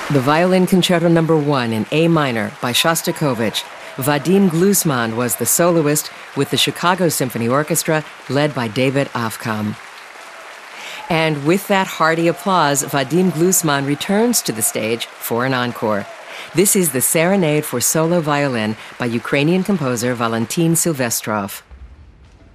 The Violin Concerto No. 1 in A minor by Shostakovich. Vadim Glusman was the soloist with the Chicago Symphony Orchestra, led by David Afkam. And with that hearty applause, Vadim Glusman returns to the stage for an encore. This is the Serenade for Solo Violin by Ukrainian composer Valentin Silvestrov.